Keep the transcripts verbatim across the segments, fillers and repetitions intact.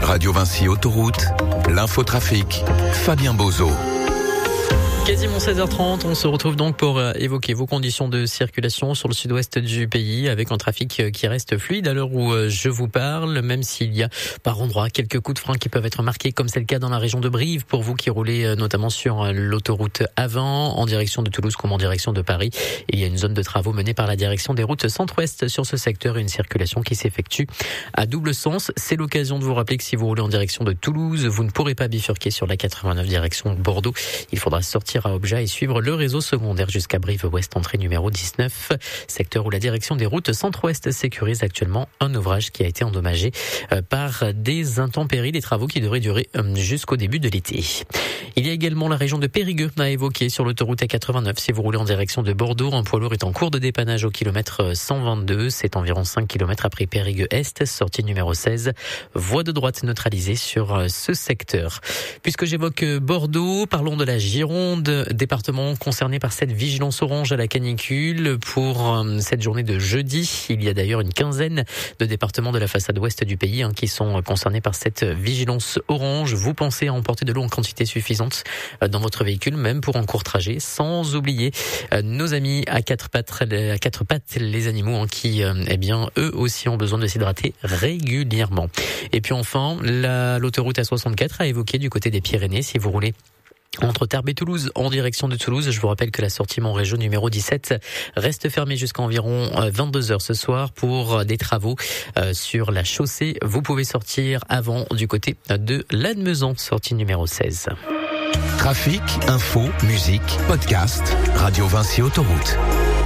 Radio Vinci Autoroute, l'infotrafic, Fabien Bozo. Quasiment seize heures trente, on se retrouve donc pour évoquer vos conditions de circulation sur le sud-ouest du pays avec un trafic qui reste fluide à l'heure où je vous parle, même s'il y a par endroits quelques coups de frein qui peuvent être marqués comme c'est le cas dans la région de Brive pour vous qui roulez notamment sur l'autoroute A vingt en direction de Toulouse comme en direction de Paris. Il y a une zone de travaux menée par la direction des routes centre-ouest sur ce secteur et une circulation qui s'effectue à double sens. C'est l'occasion de vous rappeler que si vous roulez en direction de Toulouse, vous ne pourrez pas bifurquer sur la quatre-vingt-neuf direction Bordeaux. Il faudra sortir à Obja et suivre le réseau secondaire jusqu'à Brive-Ouest, entrée numéro dix-neuf, secteur où la direction des routes centre-ouest sécurise actuellement un ouvrage qui a été endommagé par des intempéries, des travaux qui devraient durer jusqu'au début de l'été. Il y a également la région de Périgueux à évoquer sur l'autoroute A quatre-vingt-neuf. Si vous roulez en direction de Bordeaux, un poids lourd est en cours de dépannage au kilomètre cent vingt-deux. C'est environ cinq kilomètres après Périgueux-Est, sortie numéro seize. Voie de droite neutralisée sur ce secteur. Puisque j'évoque Bordeaux, parlons de la Gironde, département concerné par cette vigilance orange à la canicule pour cette journée de jeudi. Il y a d'ailleurs une quinzaine de départements de la façade ouest du pays hein, qui sont concernés par cette vigilance orange. Vous pensez à emporter de l'eau en quantité suffisante dans votre véhicule, même pour un court trajet, sans oublier nos amis à quatre pattes, à quatre pattes les animaux hein, qui, eh bien, eux aussi ont besoin de s'hydrater régulièrement. Et puis enfin, la, l'autoroute A soixante-quatre a évoqué du côté des Pyrénées, si vous roulez entre Tarbes et Toulouse, en direction de Toulouse. Je vous rappelle que la sortie Montrégeau numéro dix-sept reste fermée jusqu'à environ vingt-deux heures ce soir pour des travaux sur la chaussée. Vous pouvez sortir avant du côté de Lannemezan, sortie numéro seize. Trafic, info, musique, podcast, Radio Vinci Autoroute.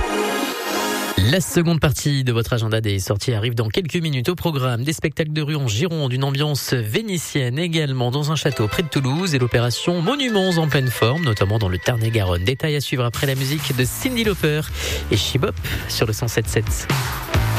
La seconde partie de votre agenda des sorties arrive dans quelques minutes. Au programme des spectacles de rue en Gironde, une ambiance vénitienne également dans un château près de Toulouse et l'opération Monuments en pleine forme, notamment dans le Tarn-et-Garonne. Détail à suivre après la musique de Cyndi Lauper et Shibop sur le cent sept virgule sept.